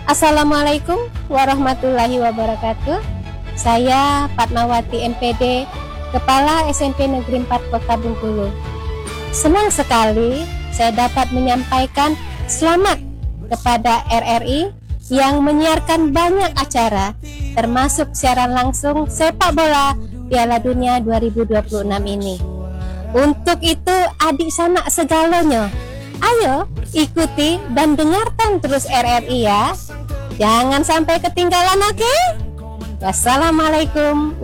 Assalamualaikum warahmatullahi wabarakatuh. Saya Fatmawati MPD, Kepala SMP Negeri 4 Kota Bengkulu. Senang sekali saya dapat menyampaikan selamat kepada RRI yang menyiarkan banyak acara, termasuk siaran langsung sepak bola Piala Dunia 2026 ini. Untuk itu adik sanak segalanya, ayo ikuti dan dengarkan terus RRI ya. Jangan sampai ketinggalan, oke? Wassalamualaikum